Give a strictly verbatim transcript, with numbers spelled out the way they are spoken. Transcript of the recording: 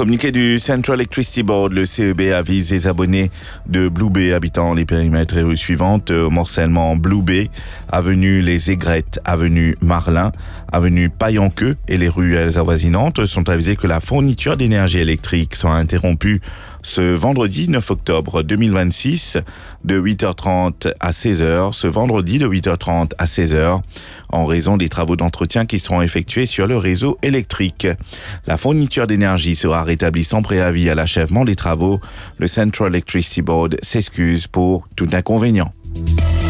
Communiqué du Central Electricity Board, le C E B avise les abonnés de Blue Bay habitant les périmètres et rues suivantes: morcellement Blue Bay, avenue Les Aigrettes, avenue Marlin, avenue Paillanqueux et les rues avoisinantes sont avisés que la fourniture d'énergie électrique sera interrompue ce vendredi neuf octobre deux mille vingt-six de huit heures trente à seize heures, ce vendredi de huit heures trente à seize heures, en raison des travaux d'entretien qui seront effectués sur le réseau électrique. La fourniture d'énergie sera rétablie sans préavis à l'achèvement des travaux. Le Central Electricity Board s'excuse pour tout inconvénient.